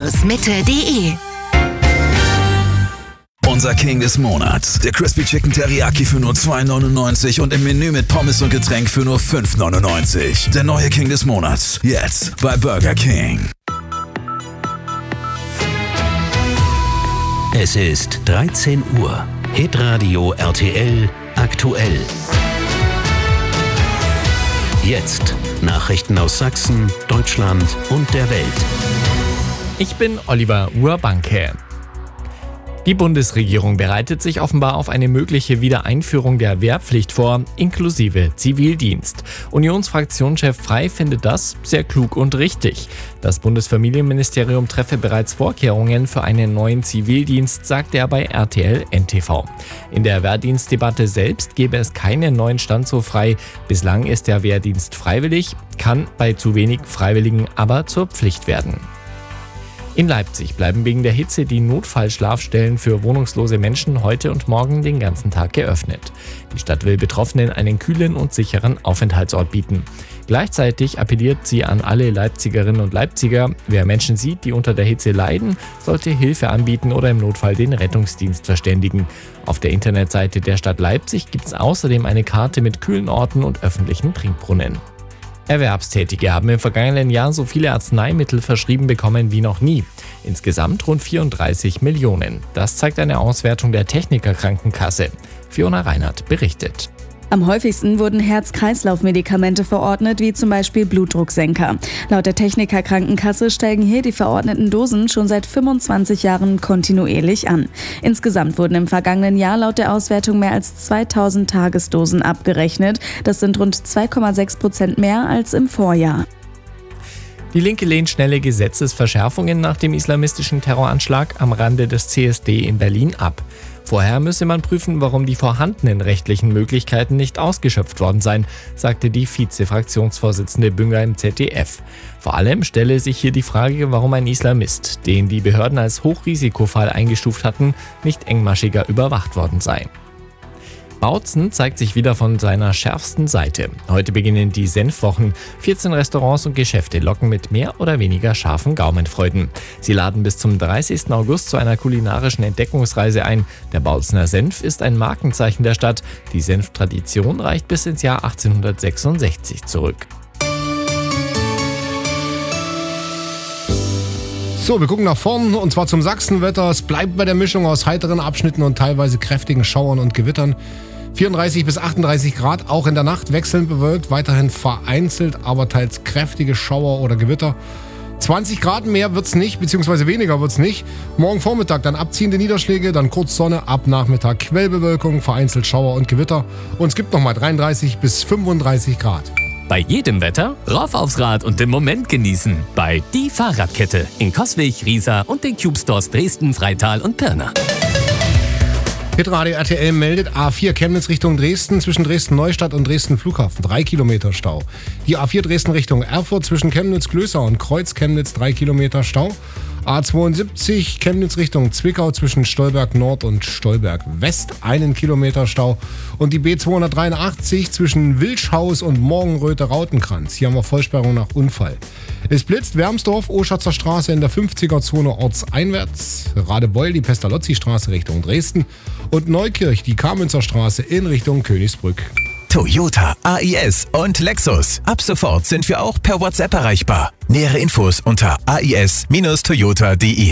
servicemitte.de. Unser King des Monats. Der Crispy Chicken Teriyaki für nur $2,99 und im Menü mit Pommes und Getränk für nur $5,99. Der neue King des Monats. Jetzt bei Burger King. Es ist 13 Uhr. Hitradio RTL aktuell. Jetzt Nachrichten aus Sachsen, Deutschland und der Welt. Ich bin Oliver Urbanke. Die Bundesregierung bereitet sich offenbar auf eine mögliche Wiedereinführung der Wehrpflicht vor, inklusive Zivildienst. Unionsfraktionschef Frey findet das sehr klug und richtig. Das Bundesfamilienministerium treffe bereits Vorkehrungen für einen neuen Zivildienst, sagte er bei RTL NTV. In der Wehrdienstdebatte selbst gebe es keinen neuen Stand so frei. Bislang ist der Wehrdienst freiwillig, kann bei zu wenig Freiwilligen aber zur Pflicht werden. In Leipzig bleiben wegen der Hitze die Notfallschlafstellen für wohnungslose Menschen heute und morgen den ganzen Tag geöffnet. Die Stadt will Betroffenen einen kühlen und sicheren Aufenthaltsort bieten. Gleichzeitig appelliert sie an alle Leipzigerinnen und Leipziger, wer Menschen sieht, die unter der Hitze leiden, sollte Hilfe anbieten oder im Notfall den Rettungsdienst verständigen. Auf der Internetseite der Stadt Leipzig gibt es außerdem eine Karte mit kühlen Orten und öffentlichen Trinkbrunnen. Erwerbstätige haben im vergangenen Jahr so viele Arzneimittel verschrieben bekommen wie noch nie. Insgesamt rund 34 Millionen. Das zeigt eine Auswertung der Techniker-Krankenkasse. Fiona Reinhardt berichtet. Am häufigsten wurden Herz-Kreislauf-Medikamente verordnet, wie zum Beispiel Blutdrucksenker. Laut der Techniker-Krankenkasse steigen hier die verordneten Dosen schon seit 25 Jahren kontinuierlich an. Insgesamt wurden im vergangenen Jahr laut der Auswertung mehr als 2000 Tagesdosen abgerechnet. Das sind rund 2,6% mehr als im Vorjahr. Die Linke lehnt schnelle Gesetzesverschärfungen nach dem islamistischen Terroranschlag am Rande des CSD in Berlin ab. Vorher müsse man prüfen, warum die vorhandenen rechtlichen Möglichkeiten nicht ausgeschöpft worden seien, sagte die Vize-Fraktionsvorsitzende Bünger im ZDF. Vor allem stelle sich hier die Frage, warum ein Islamist, den die Behörden als Hochrisikofall eingestuft hatten, nicht engmaschiger überwacht worden sei. Bautzen zeigt sich wieder von seiner schärfsten Seite. Heute beginnen die Senfwochen. 14 Restaurants und Geschäfte locken mit mehr oder weniger scharfen Gaumenfreuden. Sie laden bis zum 30. August zu einer kulinarischen Entdeckungsreise ein. Der Bautzener Senf ist ein Markenzeichen der Stadt. Die Senftradition reicht bis ins Jahr 1866 zurück. So, wir gucken nach vorn und zwar zum Sachsenwetter. Es bleibt bei der Mischung aus heiteren Abschnitten und teilweise kräftigen Schauern und Gewittern. 34 bis 38 Grad, auch in der Nacht wechselnd bewölkt, weiterhin vereinzelt, aber teils kräftige Schauer oder Gewitter. 20 Grad mehr wird's nicht, beziehungsweise weniger wird's nicht. Morgen Vormittag dann abziehende Niederschläge, dann kurz Sonne, ab Nachmittag Quellbewölkung, vereinzelt Schauer und Gewitter. Und es gibt nochmal 33 bis 35 Grad. Bei jedem Wetter rauf aufs Rad und den Moment genießen. Bei Die Fahrradkette in Coswig, Riesa und den Cube Stores Dresden, Freital und Pirna. Hitradio RTL meldet A4 Chemnitz Richtung Dresden zwischen Dresden-Neustadt und Dresden Flughafen 3 Kilometer Stau. Die A4 Dresden Richtung Erfurt zwischen Chemnitz-Klößer und Kreuz-Chemnitz 3 Kilometer Stau. A72 Chemnitz Richtung Zwickau zwischen Stolberg Nord und Stolberg West 1 Kilometer Stau. Und die B283 zwischen Wilschhaus und Morgenröte-Rautenkranz. Hier haben wir Vollsperrung nach Unfall. Es blitzt Wermsdorf, Oschatzer Straße in der 50er-Zone ortseinwärts. Radebeul, die Pestalozzi-Straße Richtung Dresden. Und Neukirch, die Kamenzer Straße in Richtung Königsbrück. Toyota, AIS und Lexus. Ab sofort sind wir auch per WhatsApp erreichbar. Nähere Infos unter ais-toyota.de.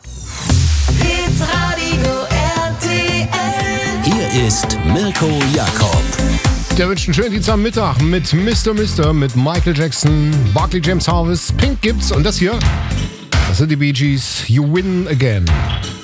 Hier ist Mirko Jakob. Der wünscht einen schönen Dienstagmittag mit Mr. mit Michael Jackson, Barclay James Harvest, Pink gibt's und das hier, das sind die Bee Gees, You Win Again.